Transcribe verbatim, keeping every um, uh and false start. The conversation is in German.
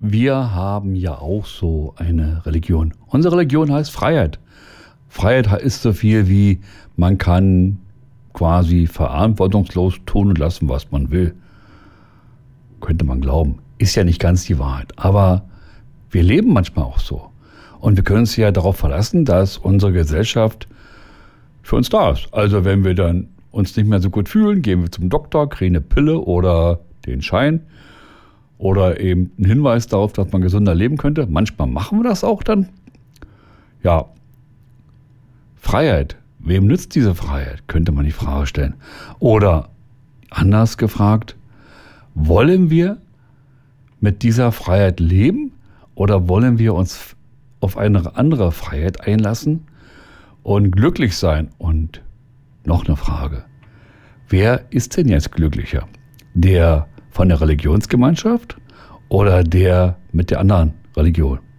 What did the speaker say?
Wir haben ja auch so eine Religion. Unsere Religion heißt Freiheit. Freiheit ist so viel wie, man kann quasi verantwortungslos tun und lassen, was man will. Könnte man glauben. Ist ja nicht ganz die Wahrheit. Aber wir leben manchmal auch so. Und wir können uns ja darauf verlassen, dass unsere Gesellschaft für uns da ist. Also wenn wir dann uns nicht mehr so gut fühlen, gehen wir zum Doktor, kriegen eine Pille oder den Schein oder eben einen Hinweis darauf, dass man gesünder leben könnte. Manchmal machen wir das auch dann. Ja, Freiheit. Wem nützt diese Freiheit? Könnte man die Frage stellen. Oder anders gefragt, wollen wir mit dieser Freiheit leben oder wollen wir uns auf eine andere Freiheit einlassen und glücklich sein? Und noch eine Frage. Wer ist denn jetzt glücklicher? Der von der Religionsgemeinschaft oder der mit der anderen Religion?